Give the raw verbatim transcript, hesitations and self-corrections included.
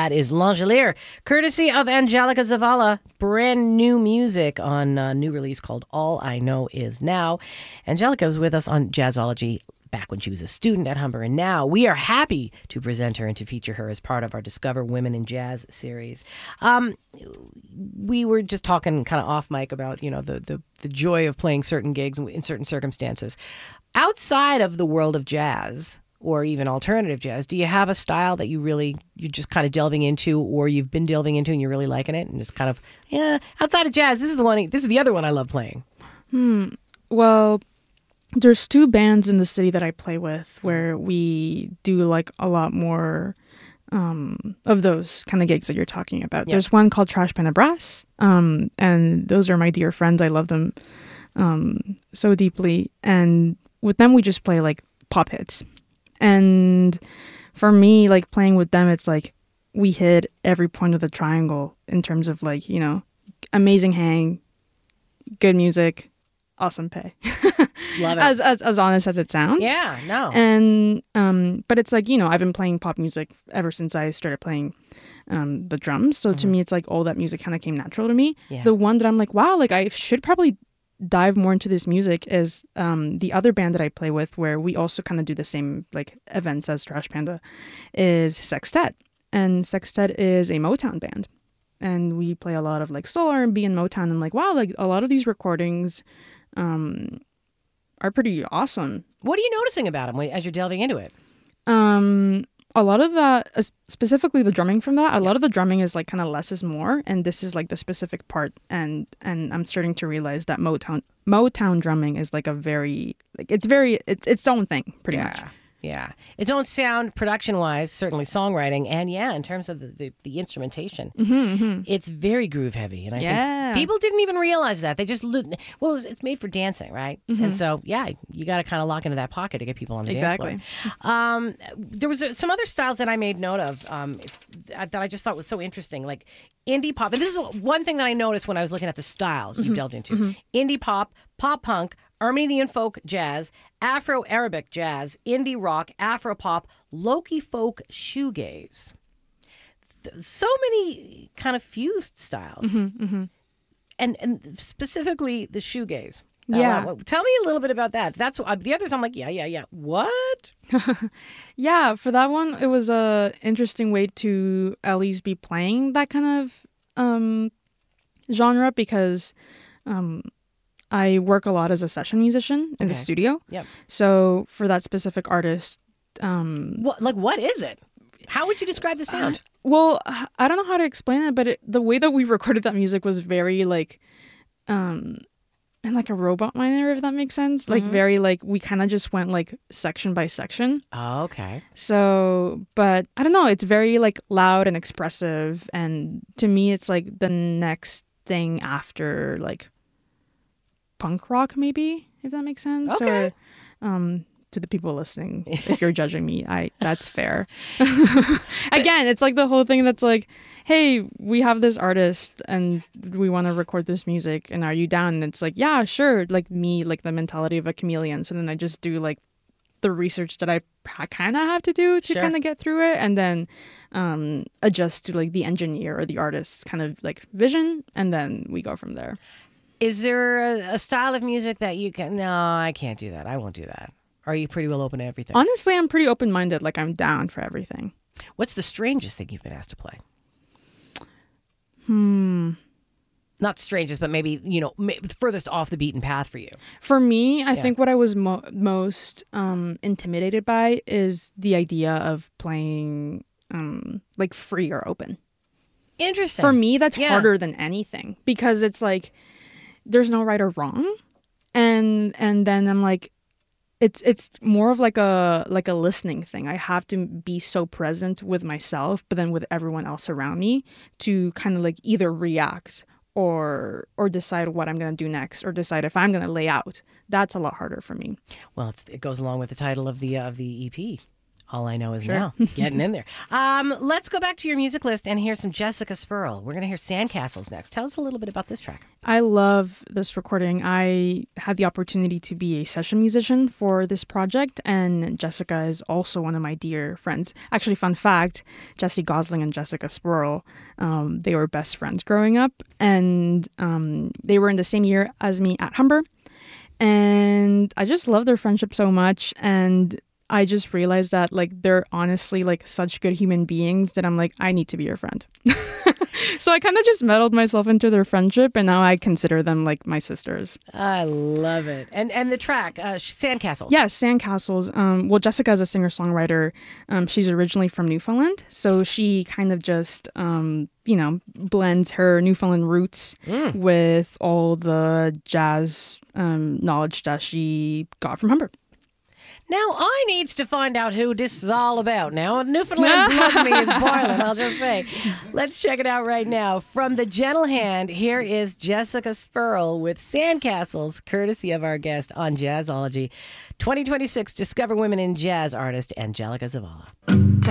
That is L'Angelier, courtesy of Angelica Zavala. Brand new music on a new release called All I Know Is Now. Angelica was with us on Jazzology back when she was a student at Humber, and now we are happy to present her and to feature her as part of our Discover Women in Jazz series. Um, we were just talking kind of off mic about, you know, the, the, the joy of playing certain gigs in certain circumstances. Outside of the world of jazz, or even alternative jazz, do you have a style that you really, you're just kind of delving into, or you've been delving into and you're really liking it, and just kind of, yeah, outside of jazz, this is the one, this is the other one I love playing? Hmm. Well, there's two bands in the city that I play with where we do like a lot more um, of those kind of gigs that you're talking about. Yep. There's one called Trash Panda Brass, um, and those are my dear friends. I love them um, so deeply, and with them we just play like pop hits. And for me, like playing with them, it's like we hit every point of the triangle in terms of like, you know, amazing hang, good music, awesome pay. Love it. As, as as honest as it sounds. Yeah, no. And um, but it's like, you know, I've been playing pop music ever since I started playing um the drums. So mm-hmm. to me, it's like all that music kind of came natural to me. Yeah. The one that I'm like, wow, like I should probably dive more into this music is um the other band that I play with, where we also kind of do the same like events as Trash Panda, is Sextet. And Sextet is a Motown band. And we play a lot of like soul R and B and Motown, and like, wow, like a lot of these recordings um are pretty awesome. What are you noticing about them as you're delving into it? Um, a lot of that, uh, specifically the drumming from that, a lot of the drumming is like kind of less is more, and this is like the specific part, and and I'm starting to realize that Motown Motown drumming is like a very like it's very it's its own thing pretty yeah. much. Yeah, its own sound, production-wise, certainly songwriting, and yeah, in terms of the, the, the instrumentation, mm-hmm, mm-hmm. it's very groove heavy, and I yeah. think people didn't even realize that. They just well, it's, it's made for dancing, right? Mm-hmm. And so, yeah, you got to kind of lock into that pocket to get people on the exactly. dance floor. Um, there was uh, some other styles that I made note of um, that I just thought was so interesting, like indie pop. And this is one thing that I noticed when I was looking at the styles mm-hmm. you delved into: mm-hmm. indie pop, pop punk, Armenian folk jazz, Afro-Arabic jazz, indie rock, Afro-pop, Loki folk shoegaze. So many kind of fused styles. Mm-hmm, mm-hmm. And and specifically the shoegaze. Yeah. Uh, tell me a little bit about that. That's uh, the others I'm like, yeah, yeah, yeah. What? Yeah, for that one, it was a interesting way to at least be playing that kind of um, genre, because um, I work a lot as a session musician in okay. the studio. Yep. So for that specific artist, um, what like what is it? How would you describe the sound? Uh, well, I don't know how to explain it, but it, the way that we recorded that music was very like, um, and like a robot miner, if that makes sense. Mm-hmm. Like very like we kind of just went like section by section. Oh, okay. So, but I don't know. It's very like loud and expressive, and to me, it's like the next thing after like punk rock, maybe, if that makes sense. Okay. Or, um, to the people listening, if you're judging me, I that's fair. Again, it's like the whole thing that's like, hey, we have this artist and we want to record this music, and are you down? And it's like, yeah, sure. Like me, like the mentality of a chameleon. So then I just do like the research that I kind of have to do to sure. kind of get through it, and then um, adjust to like the engineer or the artist's kind of like vision, and then we go from there. Is there a, a style of music that you can, no, I can't do that. I won't do that. Are you pretty well open to everything? Honestly, I'm pretty open-minded. Like, I'm down for everything. What's the strangest thing you've been asked to play? Hmm. Not strangest, but maybe, you know, furthest off the beaten path for you. For me, I yeah. think what I was mo- most um, intimidated by is the idea of playing, um, like, free or open. Interesting. For me, that's yeah. harder than anything, because it's like, there's no right or wrong. And and then I'm like, It's it's more of like a like a listening thing. I have to be so present with myself, but then with everyone else around me, to kind of like either react or or decide what I'm going to do next, or decide if I'm going to lay out. That's a lot harder for me. Well, it's, it goes along with the title of the uh, of the E P. All I Know Is Sure. Now. Getting in there. Um, let's go back to your music list and hear some Jessica Spurl. We're going to hear Sandcastles next. Tell us a little bit about this track. I love this recording. I had the opportunity to be a session musician for this project, and Jessica is also one of my dear friends. Actually, fun fact, Jesse Gosling and Jessica Spurl, um, they were best friends growing up, and um, they were in the same year as me at Humber. And I just love their friendship so much, and I just realized that like they're honestly like such good human beings that I'm like, I need to be your friend. So I kind of just meddled myself into their friendship, and now I consider them like my sisters. I love it. And and the track, uh, Sandcastles. Yeah, Sandcastles. Um, well, Jessica is a singer-songwriter. Um, she's originally from Newfoundland, so she kind of just, um, you know, blends her Newfoundland roots mm. with all the jazz um, knowledge that she got from Humber. Now, I needs to find out who this is all about. Now, Newfoundland blood me is boiling, I'll just say. Let's check it out right now. From the gentle hand, here is Jessica Spurl with Sandcastles, courtesy of our guest on Jazzology. twenty twenty-six Discover Women in Jazz artist Angelica Zavala.